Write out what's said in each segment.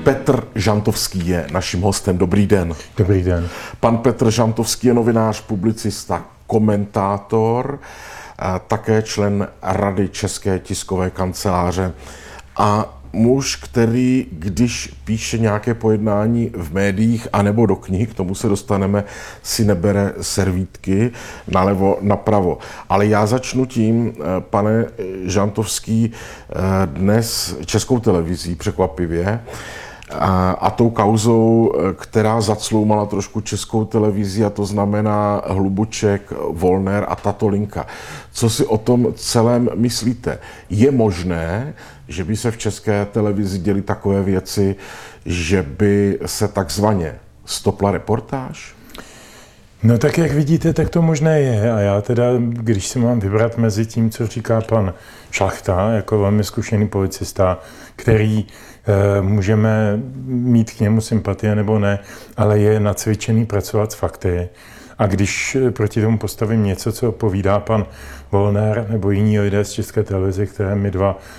Petr Žantovský je naším hostem. Dobrý den. Dobrý den. Pan Petr Žantovský je novinář, publicista, komentátor, také člen Rady České tiskové kanceláře a muž, který, když píše nějaké pojednání v médiích anebo do knih, k tomu se dostaneme, si nebere servítky nalevo, napravo. Ale já začnu tím, pane Žantovský, dnes Českou televizí překvapivě, a tou kauzou, která zacloumala trošku Českou televizi, a to znamená Hlubuček, Wollner a tato linka. Co si o tom celém myslíte? Je možné, že by se v České televizi děly takové věci, že by se takzvaně stopla reportáž? No tak jak vidíte, tak to možné je. A já teda, když si mám vybrat mezi tím, co říká pan Šlachta, jako velmi zkušený policista, který můžeme mít k němu sympatie nebo ne, ale je nacvičený pracovat s fakty. A když proti tomu postavím něco, co povídá pan Wollner nebo jiní lidé z České televize, které my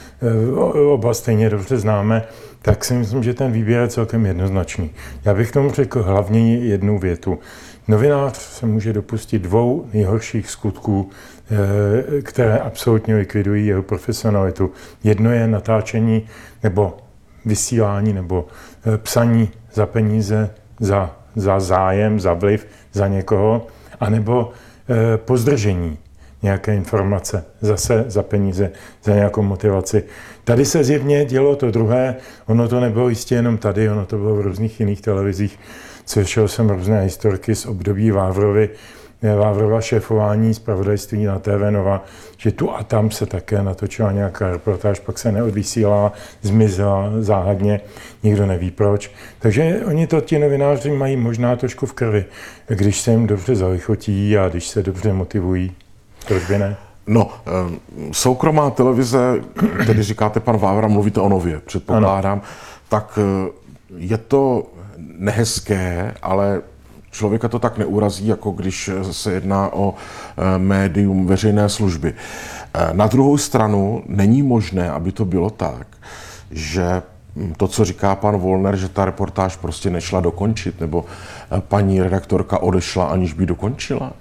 oba stejně dobře známe, tak si myslím, že ten výběr je celkem jednoznačný. Já bych tomu řekl hlavně jednu větu. Novinář se může dopustit dvou nejhorších skutků, které absolutně likvidují jeho profesionalitu. Jedno je natáčení nebo vysílání nebo psaní za peníze, za zájem, za vliv, za někoho, anebo pozdržení nějaké informace, zase za peníze, za nějakou motivaci. Tady se zjevně dělo to druhé, ono to nebylo jistě jenom tady, ono to bylo v různých jiných televizích. Slyšel jsem různé historky z období Vávrova šéfování zpravodajství na TV Nova, že tu a tam se také natočila nějaká reportáž, pak se neodvysílala, zmizela záhadně, nikdo neví proč. Takže oni to ti novináři mají možná trošku v krvi, když se jim dobře zalichotí a když se dobře motivují. Proč by ne? No, soukromá televize, tedy říkáte pan Vávra, mluvíte o Nově, předpokládám, ano. Tak je to nehezké, ale člověka to tak neurazí, jako když se jedná o médium veřejné služby. Na druhou stranu není možné, aby to bylo tak, že to, co říká pan Wollner, že ta reportáž prostě nešla dokončit, nebo paní redaktorka odešla, aniž by dokončila?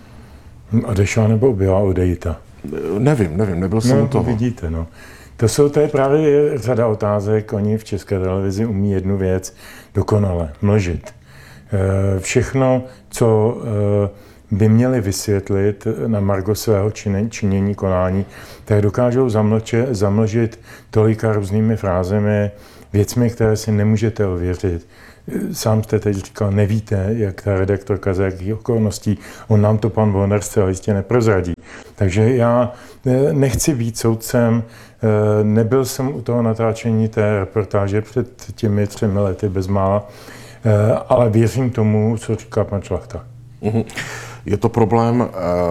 Odešla nebo byla odejita? Nevím, nebyl jsem u toho. Vidíte, no. To je právě řada otázek. Oni v České televizi umí jednu věc dokonale, mlžit. Všechno, co by měli vysvětlit na margo svého činění, konání, tak dokážou zamlžit tolika různými frázemi, věcmi, které si nemůžete ověřit. Sám jste teď říkal, nevíte, jak ta redaktorka, za jakých okolností, on nám to pan Wollner zcela jistě neprozradí. Takže já nechci být soudcem, nebyl jsem u toho natáčení té reportáže před těmi 3 lety bezmála, ale věřím tomu, co říká pan Šlachta. Je to problém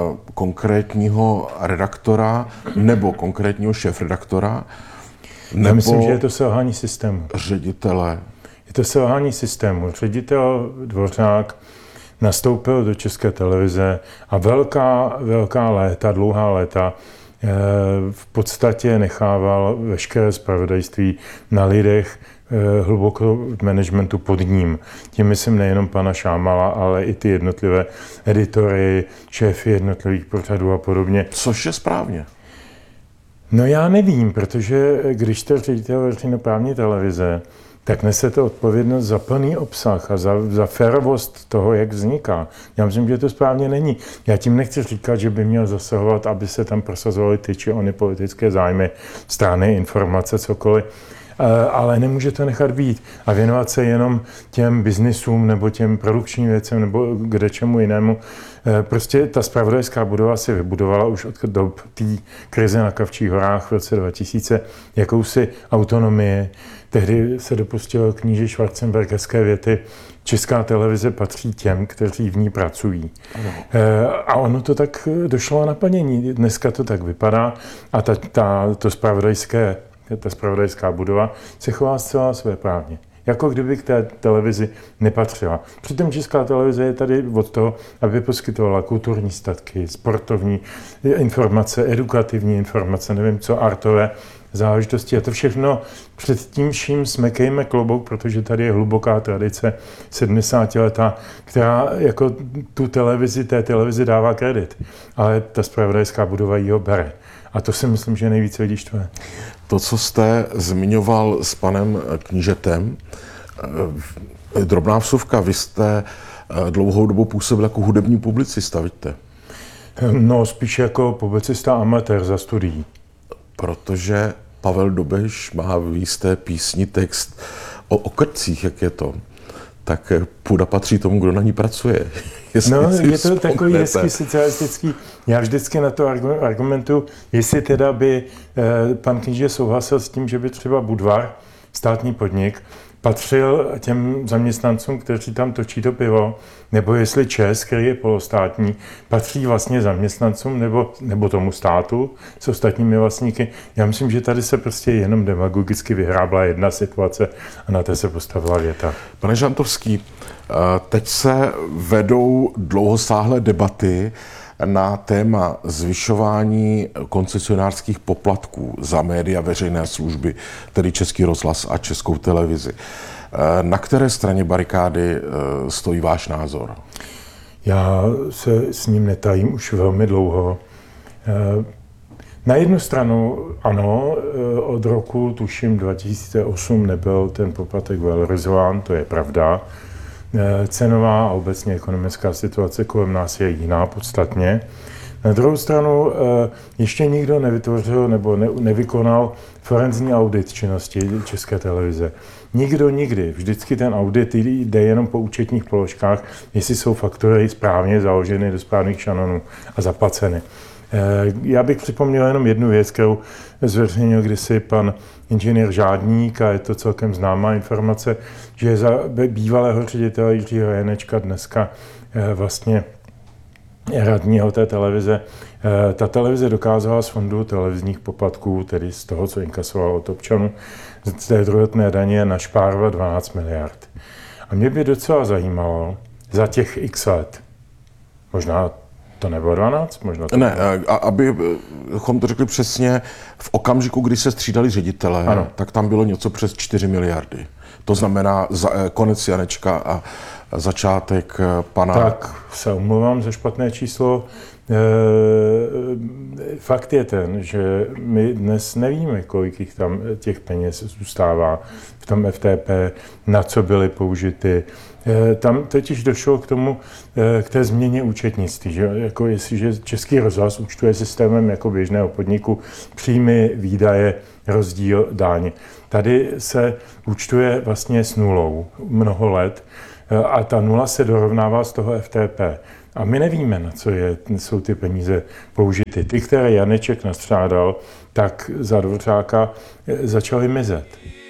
konkrétního redaktora nebo konkrétního šéfredaktora? Já myslím, že je to selhání systému. Ředitele? Je to selhání systému. Ředitel Dvořák nastoupil do České televize a velká léta, dlouhá léta v podstatě nechával veškeré zpravodajství na lidech hluboko v managementu pod ním. Tím myslím nejenom pana Šámala, ale i ty jednotlivé editory, šéfy jednotlivých pořadů a podobně. Což je správně? No já nevím, protože když to ředitel veřejnoprávní televize, tak nesete odpovědnost za plný obsah a za férovost toho, jak vzniká. Já myslím, že to správně není. Já tím nechci říkat, že by měl zasahovat, aby se tam prosazovaly ty či ony politické zájmy, strany, informace, cokoliv. Ale nemůže to nechat být a věnovat se jenom těm biznisům nebo těm produkčním věcem nebo kde čemu jinému. Prostě ta zpravodajská budova si vybudovala už od dob té krize na Kavčích horách v roce 2000 jakousi autonomii. Tehdy se dopustilo kníže Schwarzenbergerské věty: Česká televize patří těm, kteří v ní pracují. A ono to tak došlo na naplnění. Dneska to tak vypadá a ta zpravodajská budova se chová zcela svéprávně. Jako kdyby k té televizi nepatřila. Přitom Česká televize je tady od toho, aby poskytovala kulturní statky, sportovní informace, edukativní informace, nevím co, artové záležitosti. A to všechno před tím vším smekejme klobouk, protože tady je hluboká tradice 70 letá, která jako té televizi dává kredit. Ale ta zpravodajská budova jí ho bere. A to si myslím, že nejvíce lidí štve. To, co jste zmiňoval s panem Knížetem, drobná vsuvka, vy jste dlouhou dobu působil jako hudební publicista, vidíte? No, spíš jako publicista amatér za studií. Protože Pavel Dobeš má v jisté písni text o krtcích, jak je to. Tak půda patří tomu, kdo na ní pracuje. No, je to takový hezký socialistický. Já vždycky na to argumentu, jestli teda by pan Kníže souhlasil s tím, že by třeba Budvar, státní podnik, patřil těm zaměstnancům, kteří tam točí to pivo, nebo jestli ČEZ, který je polostátní, patří vlastně zaměstnancům nebo tomu státu s ostatními vlastníky. Já myslím, že tady se prostě jenom demagogicky vyhrábla jedna situace a na té se postavila věta. Pane Žantovský, teď se vedou dlouhosáhlé debaty na téma zvyšování koncesionářských poplatků za média veřejné služby, tedy Český rozhlas a Českou televizi. Na které straně barikády stojí váš názor? Já se s ním netajím už velmi dlouho. Na jednu stranu ano, od roku tuším 2008 nebyl ten poplatek valorizován, to je pravda. Cenová a obecně ekonomická situace kolem nás je jiná podstatně. Na druhou stranu ještě nikdo nevytvořil nebo nevykonal forenzní audit činnosti České televize. Nikdo nikdy. Vždycky ten audit jde jenom po účetních položkách, jestli jsou faktury správně založeny do správných šanonů a zaplaceny. Já bych připomněl jenom jednu věc, kterou zveřejnil kdysi pan inženýr Žádník, a je to celkem známá informace, že za bývalého ředitele Jiřího Janečka, dneska vlastně radního té televize, ta televize dokázala z fondu televizních poplatků, tedy z toho, co inkasoval od občanů, z té druhotné daně našpárovat 12 miliard. A mě by docela zajímalo za těch x let, možná to nebylo 12? Možná to ne, abychom to řekli přesně, v okamžiku, kdy se střídali ředitelé, ano, tak tam bylo něco přes 4 miliardy. To znamená konec Janečka a začátek pana... Tak se omlouvám za špatné číslo. Fakt je ten, že my dnes nevíme, kolik jich tam těch peněz zůstává v tom FTP, na co byly použity. Tam totiž došlo k té změně účetnictví, že jako jestliže Český rozhlas účtuje systémem jako běžného podniku příjmy, výdaje, rozdíl, daň. Tady se účtuje vlastně s nulou mnoho let a ta nula se dorovnává z toho FTP. A my nevíme, na co jsou ty peníze použity. Ty, které Janeček nastřádal, tak za Dvořáka začaly mizet.